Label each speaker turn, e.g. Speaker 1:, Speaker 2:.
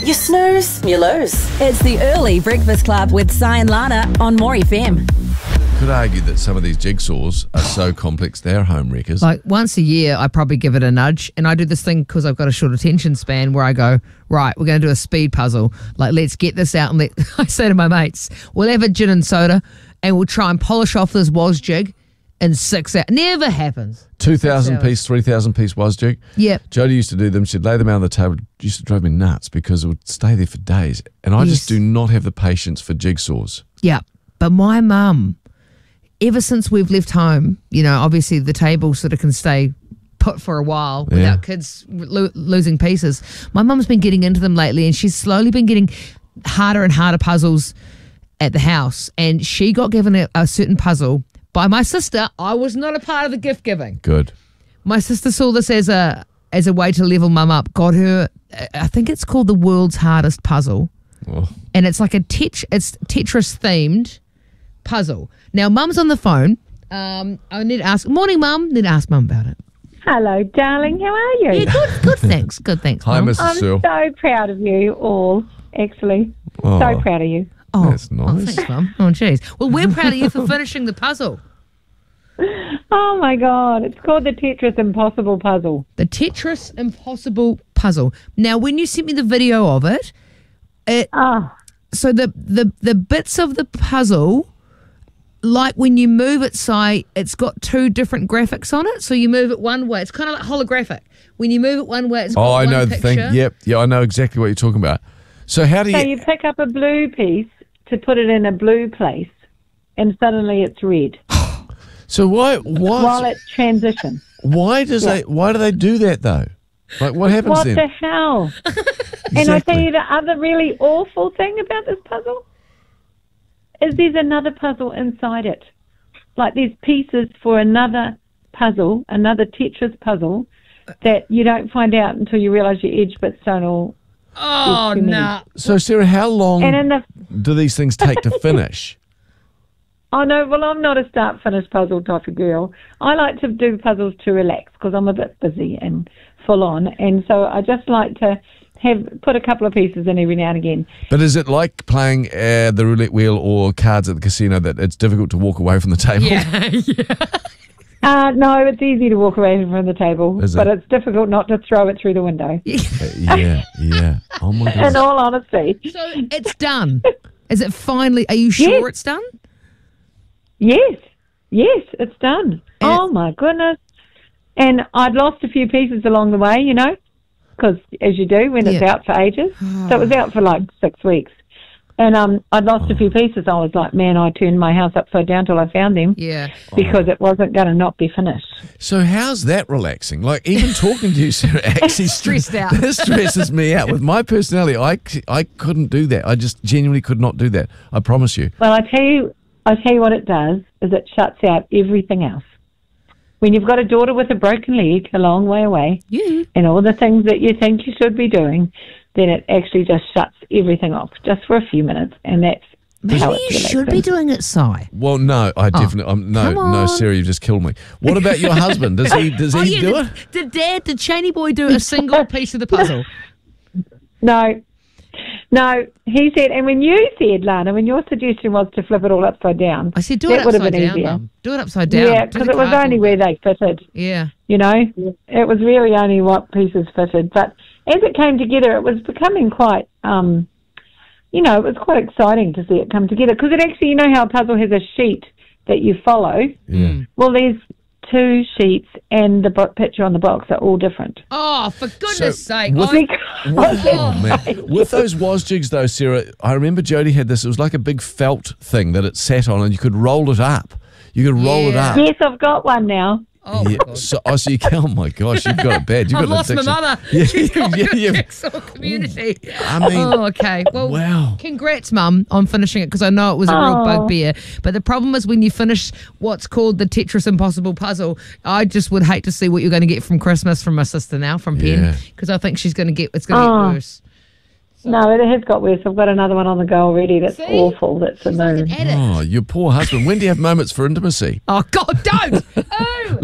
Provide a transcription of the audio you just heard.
Speaker 1: You snooze, you lose.
Speaker 2: It's the Early Breakfast Club with Si and Lana on More FM.
Speaker 3: Could argue that some of these jigsaws are so complex they're home wreckers.
Speaker 4: Like once a year, I probably give it a nudge, and I do this thing because I've got a short attention span where I go, right, we're going to do a speed puzzle. Like, let's get this out, and I say to my mates, we'll have a gin and soda, and we'll try and polish off this was jig in 6 hours. Never happens.
Speaker 3: 2,000 piece, 3,000 piece was jig.
Speaker 4: Yep.
Speaker 3: Jodie used to do them. She'd lay them out on the table. It used to drive me nuts because it would stay there for days. And I just do not have the patience for jigsaws.
Speaker 4: Yeah. But my mum, ever since we've left home, you know, obviously the table sort of can stay put for a while without kids losing pieces. My mum's been getting into them lately, and she's slowly been getting harder and harder puzzles at the house. And she got given a certain puzzle by my sister. I was not a part of the gift giving.
Speaker 3: Good.
Speaker 4: My sister saw this as a way to level mum up. Got her, I think it's called the world's hardest puzzle.
Speaker 3: Oh.
Speaker 4: And it's like it's Tetris themed puzzle. Now, mum's on the phone. I need to ask, morning mum, need to ask mum about it.
Speaker 5: Hello, darling. How are you?
Speaker 4: Yeah, good, thanks. Good, thanks,
Speaker 3: Hi,
Speaker 4: Mum.
Speaker 3: Mrs.
Speaker 5: I'm
Speaker 3: Searle.
Speaker 5: so proud of you all, actually.
Speaker 3: Oh.
Speaker 5: So proud of you.
Speaker 4: Oh,
Speaker 3: That's nice.
Speaker 4: thanks, Mum. Oh, jeez. Well, we're proud of you for finishing the puzzle.
Speaker 5: Oh, my God. It's called the Tetris Impossible Puzzle.
Speaker 4: The Tetris Impossible Puzzle. Now, when you sent me the video of it, so the bits of the puzzle, like when you move it, it's got two different graphics on it. So you move it one way. It's kind of like holographic. When you move it one way, it's got
Speaker 3: I
Speaker 4: one
Speaker 3: know the
Speaker 4: picture.
Speaker 3: thing. Yep. Yeah, I know exactly what you're talking about. So how do
Speaker 5: So
Speaker 3: you...
Speaker 5: you pick up a blue piece to put it in a blue place, and suddenly it's red
Speaker 3: So why
Speaker 5: while it transitions.
Speaker 3: why do they do that though? Like what happens
Speaker 5: What
Speaker 3: then?
Speaker 5: the hell? And I tell you the other really awful thing about this puzzle is there's another puzzle inside it. Like there's pieces for another puzzle, another Tetris puzzle, that you don't find out until you realise your edge bits don't all...
Speaker 4: Oh, no.
Speaker 3: So Sarah, how long
Speaker 5: And in the...
Speaker 3: do these things take to finish?
Speaker 5: Oh, no, well, I'm not a start-finish puzzle type of girl. I like to do puzzles to relax because I'm a bit busy and full on. And so I just like to put a couple of pieces in every now and again.
Speaker 3: But is it like playing the roulette wheel or cards at the casino that it's difficult to walk away from the table?
Speaker 5: No, it's easy to walk away from the table, but it's difficult not to throw it through the window.
Speaker 3: Yeah. Oh, my God.
Speaker 5: In all honesty.
Speaker 4: So it's done. Is it finally? Are you sure it's done?
Speaker 5: Yes, it's done. Oh, my goodness. And I'd lost a few pieces along the way, you know, because as you do when it's out for ages. So it was out for like 6 weeks. And I'd lost a few pieces. I was like, man, I turned my house upside down till I found them.
Speaker 4: Yeah.
Speaker 5: Because it wasn't going to not be finished.
Speaker 3: So how's that relaxing? Like even talking to you, Sarah, actually
Speaker 4: Stressed out.
Speaker 3: This stresses me out. With my personality, I couldn't do that. I just genuinely could not do that. I promise you.
Speaker 5: Well, I tell you what it does is it shuts out everything else. When you've got a daughter with a broken leg a long way away, and all the things that you think you should be doing, then it actually just shuts everything off just for a few minutes, and that's how
Speaker 4: Maybe
Speaker 5: it's
Speaker 4: you
Speaker 5: relaxing.
Speaker 4: should be doing it, Si.
Speaker 3: Well, no, I definitely no, Sarah, you just killed me. What about your husband? Does he do it?
Speaker 4: Did Cheney Boy do a single piece of the puzzle?
Speaker 5: No, he said, and when you said, Lana, when your suggestion was to flip it all upside down,
Speaker 4: I said, do
Speaker 5: that
Speaker 4: it
Speaker 5: would have
Speaker 4: upside
Speaker 5: been
Speaker 4: down,
Speaker 5: easier.
Speaker 4: Mum. Do it upside down.
Speaker 5: Yeah, because it was only where they fitted.
Speaker 4: Yeah.
Speaker 5: You know, it was really only what pieces fitted. But as it came together, it was becoming quite, you know, it was quite exciting to see it come together. Because it actually, you know how a puzzle has a sheet that you follow?
Speaker 3: Yeah.
Speaker 5: Well, there's 2 sheets and the picture on the box are all different.
Speaker 4: Oh, for goodness sake.
Speaker 3: With those was jigs though, Sarah, I remember Jodie had this. It was like a big felt thing that it sat on, and you could roll it up. Roll it up.
Speaker 5: Yes, I've got one now.
Speaker 4: Oh,
Speaker 3: yeah. So you can. Oh my gosh, you've got it bad. You've
Speaker 4: I've
Speaker 3: got
Speaker 4: lost my mother. She's got the jigsaw community.
Speaker 3: I mean,
Speaker 4: okay. Well,
Speaker 3: wow.
Speaker 4: Congrats, Mum, on finishing it, because I know it was a real bugbear. But the problem is when you finish what's called the Tetris Impossible Puzzle, I just would hate to see what you're going to get from Christmas from my sister now, from Pen, because I think it's going to get worse.
Speaker 5: No, it has got worse. I've got another one on the go already that's awful. That's a no.
Speaker 3: Oh, your poor husband. When do you have moments for intimacy?
Speaker 4: Oh, God, don't! Oh!